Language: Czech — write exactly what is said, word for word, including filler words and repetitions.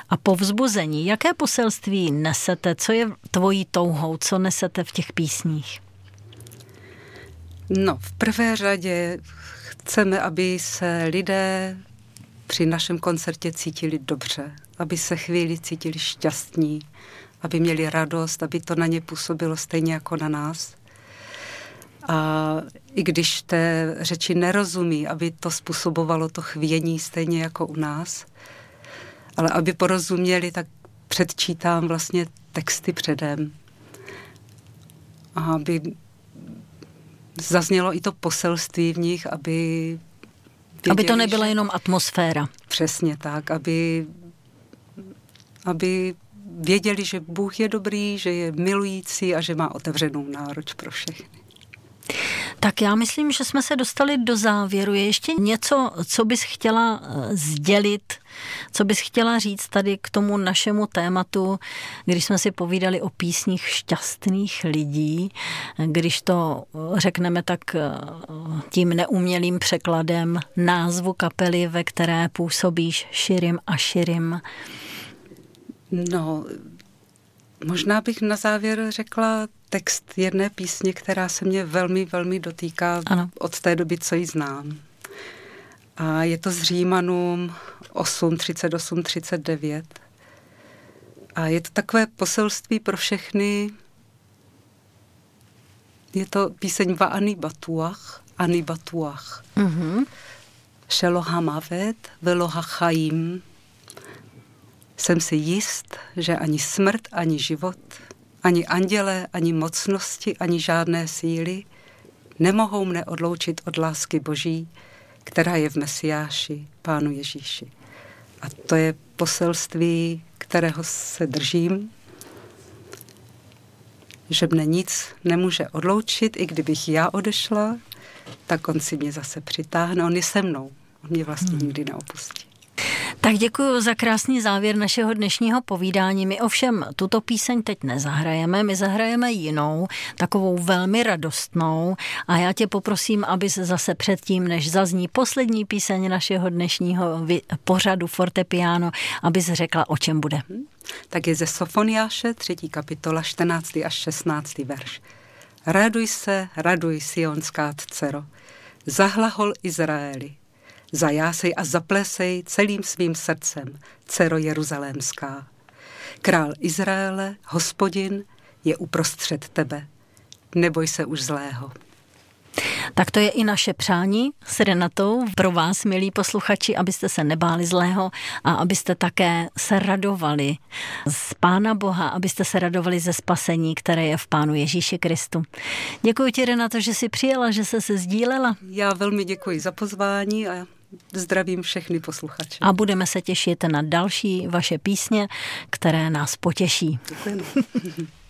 a povzbuzení. Jaké poselství nesete? Co je tvojí touhou? Co nesete v těch písních? No, v prvé řadě chceme, aby se lidé při našem koncertě cítili dobře, aby se chvíli cítili šťastní, aby měli radost, aby to na ně působilo stejně jako na nás. A i když té řeči nerozumí, aby to způsobovalo to chvění stejně jako u nás, ale aby porozuměli, tak předčítám vlastně texty předem. A aby zaznělo i to poselství v nich, aby věděli, aby to nebyla že... jenom atmosféra. Přesně tak, aby, aby věděli, že Bůh je dobrý, že je milující a že má otevřenou náruč pro všechny. Tak já myslím, že jsme se dostali do závěru. Je ještě něco, co bys chtěla sdělit, co bys chtěla říct tady k tomu našemu tématu, když jsme si povídali o písních šťastných lidí, když to řekneme tak tím neumělým překladem názvu kapely, ve které působíš, Širim a Širim. No, možná bych na závěr řekla text jedné písně, která se mě velmi, velmi dotýká ano. od té doby, co ji znám. A je to z Římanům osm, třicet osm, třicet devět. A je to takové poselství pro všechny. Je to píseň Va ani batuach, ani batuach. Mhm. Shelo hamavet velo hachaim. Jsem si jist, že ani smrt, ani život, ani andělé, ani mocnosti, ani žádné síly nemohou mne odloučit od lásky Boží, která je v Mesiáši, Pánu Ježíši. A to je poselství, kterého se držím, že mne nic nemůže odloučit, i kdybych já odešla, tak on si mě zase přitáhne, on je se mnou, on mě vlastně hmm. nikdy neopustí. Tak děkuji za krásný závěr našeho dnešního povídání. My ovšem tuto píseň teď nezahrajeme, my zahrajeme jinou, takovou velmi radostnou a já tě poprosím, abys zase předtím, než zazní poslední píseň našeho dnešního pořadu Fortepiano, abys řekla, o čem bude. Tak je ze Sofoniáše, třetí kapitola, čtrnáctý až šestnáctý verš. Raduj se, raduj, sionská dcero, zahlahol Izraeli. Zajásej a zaplesej celým svým srdcem, dcero jeruzalémská. Král Izraele, Hospodin, je uprostřed tebe. Neboj se už zlého. Tak to je i naše přání s Renatou pro vás, milí posluchači, abyste se nebáli zlého a abyste také se radovali z Pána Boha, abyste se radovali ze spasení, které je v Pánu Ježíši Kristu. Děkuji ti, Renato, že jsi přijela, že jsi se sdílela. Já velmi děkuji za pozvání a zdravím všechny posluchače. A budeme se těšit na další vaše písně, které nás potěší. Děkujeme.